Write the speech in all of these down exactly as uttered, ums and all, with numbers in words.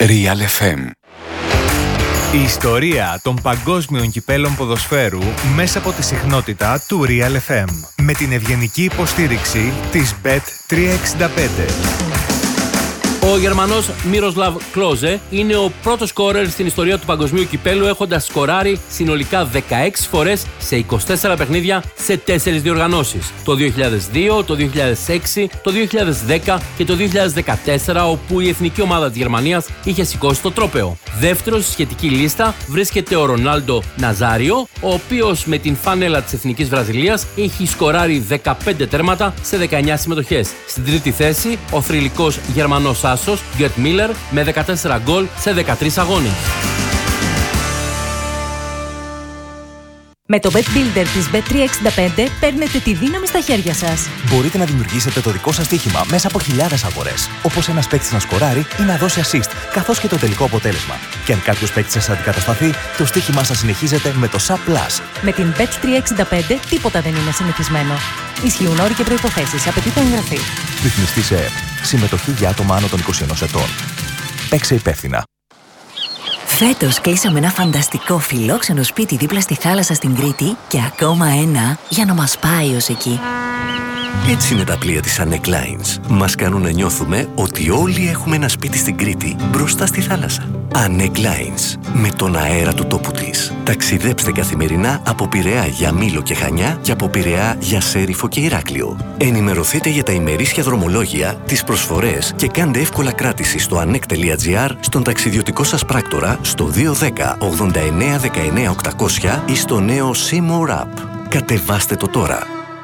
Real εφ εμ. Η ιστορία των παγκόσμιων κυπέλων ποδοσφαίρου μέσα από τη συχνότητα του Real εφ εμ. Με την ευγενική υποστήριξη της μπετ τριακόσια εξήντα πέντε. Ο Γερμανός Μίροσλαβ Κλόζε είναι ο πρώτος σκόρερ στην ιστορία του παγκοσμίου κυπέλου, έχοντας σκοράρει συνολικά δεκαέξι φορές σε είκοσι τέσσερα παιχνίδια σε τέσσερις διοργανώσεις. Το δύο χιλιάδες δύο, το δύο χιλιάδες έξι, το δύο χιλιάδες δέκα και το δύο χιλιάδες δεκατέσσερα, όπου η εθνική ομάδα της Γερμανίας είχε σηκώσει το τρόπαιο. Δεύτερος στη σχετική λίστα βρίσκεται ο Ρονάλντο Ναζάριο, ο οποίος με την φανέλα της εθνικής Βραζιλίας έχει σκοράρει δεκαπέντε τέρματα σε δεκαεννιά συμμετοχές. Στην τρίτη θέση, ο θρυλικός Γερμανός άσος Γκέρτ Μίλερ με δεκατέσσερα γκολ σε δεκατρείς αγώνες. Με το Bet Builder της μπετ τριακόσια εξήντα πέντε παίρνετε τη δύναμη στα χέρια σας. Μπορείτε να δημιουργήσετε το δικό σας στοίχημα μέσα από χιλιάδες αγορές. Όπως ένας παίκτης να σκοράρει ή να δώσει assist, καθώς και το τελικό αποτέλεσμα. Και αν κάποιος παίκτης σας αντικατασταθεί, το στοίχημά σας συνεχίζεται με το Sub Plus. Με την μπετ τριακόσια εξήντα πέντε τίποτα δεν είναι συνηθισμένο. Ισχύουν όροι και προϋποθέσεις. Απαιτείται εγγραφή. Ρυθμιστή σε ΕΕΠ. Συμμετοχή για άτομα άνω των είκοσι ενός ετών. Παίξε υπεύθυνα. Φέτος κλείσαμε ένα φανταστικό φιλόξενο σπίτι δίπλα στη θάλασσα στην Κρήτη και ακόμα ένα για να μας πάει ως εκεί. Έτσι είναι τα πλοία της Anec Lines. Μας κάνουν να νιώθουμε ότι όλοι έχουμε ένα σπίτι στην Κρήτη, μπροστά στη θάλασσα. Anec Lines. Με τον αέρα του τόπου της. Ταξιδέψτε καθημερινά από Πειραιά για Μήλο και Χανιά και από Πειραιά για Σέριφο και Ηράκλειο. Ενημερωθείτε για τα ημερήσια δρομολόγια, τις προσφορές και κάντε εύκολα κράτηση στο ανεκ τελεία τζι άρ, στον ταξιδιωτικό σας πράκτορα, στο δύο ένα μηδέν ογδόντα εννέα δεκαεννέα οκτακόσια ή στο νέο Seymour App. Κατεβάστε το τώρα.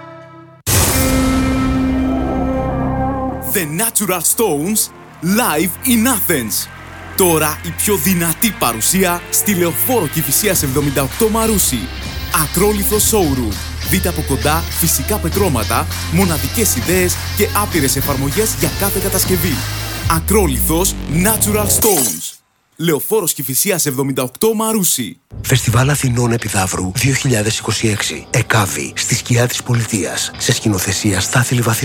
The Natural Stones live in Athens. Τώρα η πιο δυνατή παρουσία στη Λεωφόρο Κηφισίας εβδομήντα οκτώ Μαρούσι. Ακρόλιθο showroom. Δείτε από κοντά φυσικά πετρώματα, μοναδικές ιδέες και άπειρες εφαρμογές για κάθε κατασκευή. Ακρόλιθος Natural Stones. Λεωφόρος Κηφισίας εβδομήντα οκτώ Μαρούσι. Φεστιβάλ Αθηνών Επιδαύρου δύο χιλιάδες είκοσι έξι. ΕΚΑΒΗ στη σκιά της πολιτείας. Σε σκηνοθεσία Στάθη Λιβαθινού.